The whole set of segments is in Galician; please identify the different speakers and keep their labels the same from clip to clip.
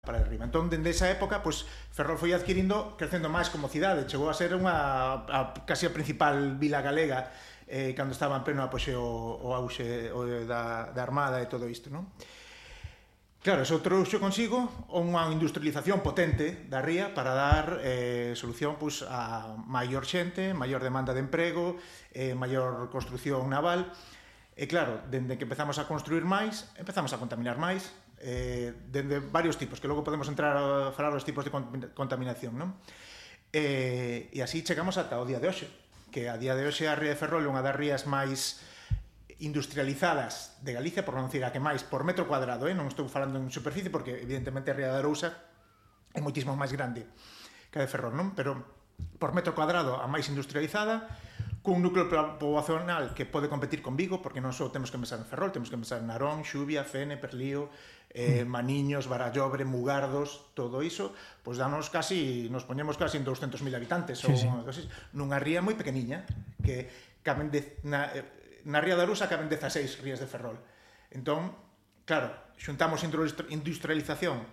Speaker 1: para arriba. Entón, dende esa época, pois, Ferrol foi adquirindo, crecendo máis como cidade, chegou a ser casi a principal vila galega cando estaba en pleno apogeo o auxe da Armada e todo isto, non? Claro, eso trouxe consigo unha industrialización potente da ría para dar solución pois, a maior xente, maior demanda de emprego, maior construción naval. E claro, dende que empezamos a construir máis, empezamos a contaminar máis, dende varios tipos, que logo podemos entrar a falar dos tipos de contaminación, non? E así chegamos ata o día de hoxe, que a día de hoxe a ría de Ferrol é unha das rías máis industrializadas de Galicia, por non dicir a que máis por metro cuadrado, non estou falando en superficie, porque evidentemente a ría de Arousa é moitísimo máis grande que a de Ferrol, non? Pero por metro cuadrado a máis industrializada, cun núcleo poboacional que pode competir con Vigo, porque non só temos que pensar en Ferrol, temos que pensar en Narón, Xuvia, Fene, Perlío, Maniños, Barallobre, Mugardos, todo iso, pois danos casi, nos poñemos casi en 200.000 habitantes, ou nunha ría moi pequeniña, que caben na ría de Arousa caben 16 rías de Ferrol. Entón, claro, xuntamos industrialización,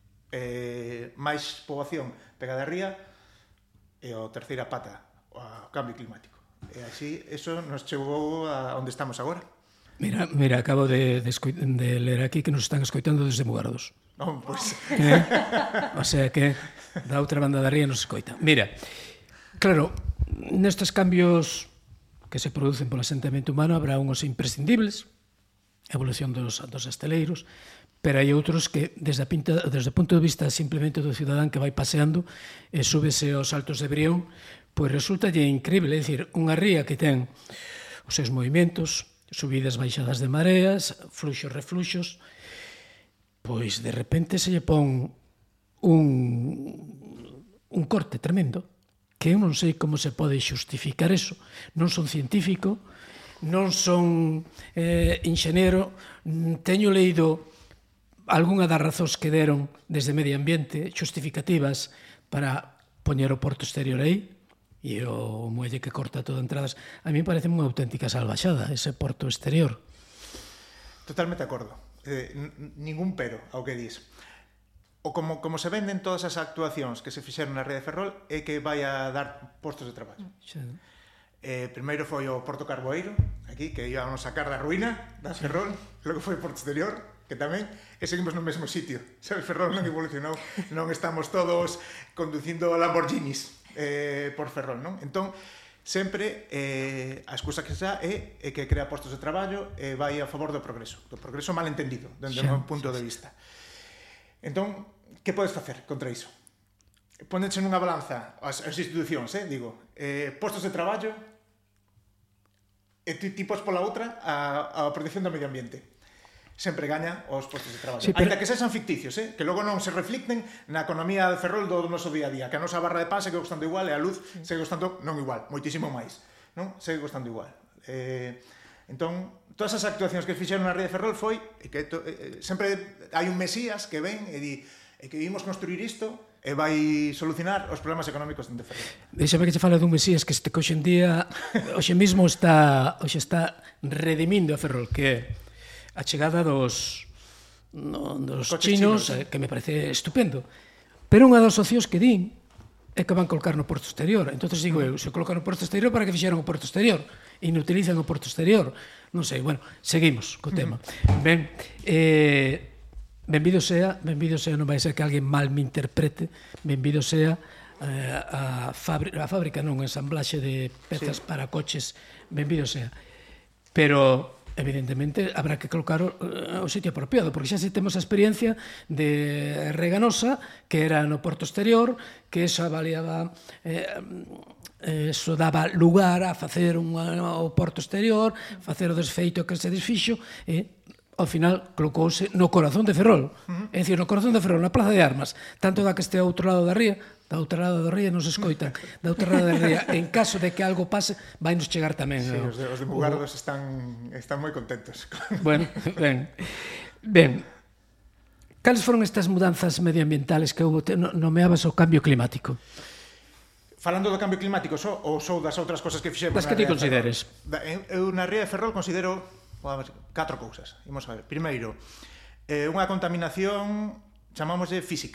Speaker 1: máis poboación pegada a ría, e a terceira pata, o cambio climático. E así, eso nos chegou a onde estamos agora.
Speaker 2: Mira, acabo de ler aquí que nos están escoitando desde Mugardos.
Speaker 1: Non, pois...
Speaker 2: O sea que da outra banda da ría nos escoita. Mira, claro, nestes cambios que se producen polo asentamento humano habrá uns imprescindibles, a evolución dos esteleiros, pero hai outros que, desde o punto de vista simplemente do cidadán que vai paseando e súbese aos Altos de Brión, pois resulta increíble, é dicir, unha ría que ten os seus movimentos, subidas, baixadas de mareas, fluxos, refluxos, pois de repente se lle pon un corte tremendo, que eu non sei como se pode xustificar eso. Non son científico, non son enxeñero, teño leído algunha das razóns que deron desde Medio Ambiente xustificativas para poñer o porto exterior aí, e o muelle que corta todas as entradas. A mí parece unha auténtica salvaxada ese porto exterior.
Speaker 1: Totalmente de acordo. Ningún pero ao que dis. O como se venden todas as actuacións que se fixeron na ría de Ferrol é que vai a dar postos de traballo. Primeiro foi o Porto Carboeiro, aquí, que íbamos a sacar da ruína da Ferrol, logo foi o Porto Exterior, que tamén, e seguimos no mesmo sitio. Sabes, Ferrol non evolucionou, non estamos todos conducindo Lamborghinis por Ferrol, non? Entón, sempre a excusa que xa é que crea postos de traballo e vai a favor do progreso mal entendido, dende o meu punto de vista. Entón, que podes facer contra iso? Ponenche nunha balanza as institucións, digo, postos de traballo e tipos pola outra a protección do medio ambiente. Sempre gaña os postos de traballo. Sí, pero... Ainda que sexan ficticios, que logo non se reflicten na economía de Ferrol do noso día a día, que a nosa barra de pan segue costando igual e a luz segue costando non igual, moitísimo máis, non? Segue costando igual. Entón, todas as actuacións que fixeron na ría de Ferrol foi que sempre hai un mesías que ven e di que vimos construir isto e vai solucionar os problemas económicos de Ferrol.
Speaker 2: Deixame que che fale dun mesías que hoxe en día, hoxe mesmo está redimindo a Ferrol, que é a chegada dos chinos, que me parece estupendo. Pero unha das opcións que din é que van colocar no porto exterior. Entón digo eu, se colocan no porto exterior, para que fixeron o porto exterior? Inutilizan o porto exterior? Non sei, bueno, seguimos co tema. Ben, benvido sea, non vai ser que alguén mal me interprete, benvido sea a fábrica non, a ensamblaxe de pezas para coches, benvido sea. Pero evidentemente habrá que colocar o sitio apropiado, porque xa se temos a experiencia de Reganosa, que era no porto exterior, que eso avaliaba, eso daba lugar a facer o porto exterior, facer o desfeito que se desfixo, e ao final colocouse no corazón de Ferrol, é dicir, no corazón de Ferrol, na Plaza de Armas, tanto da que este ao outro lado da ría, da outra lado da ría nos escoitan, da outra lado da ría, en caso de que algo pase, vai nos chegar tamén.
Speaker 1: Sí, os de Mugardos están moi contentos.
Speaker 2: Bueno, ben, cales foron estas mudanzas medioambientales que houve, nomeabas o cambio climático?
Speaker 1: Falando do cambio climático, ou das outras cosas que fixemos?
Speaker 2: Das que ti consideres.
Speaker 1: Eu na ría de Ferrol considero 4 cousas. Imos a ver. Primeiro, unha contaminación chamamos de física.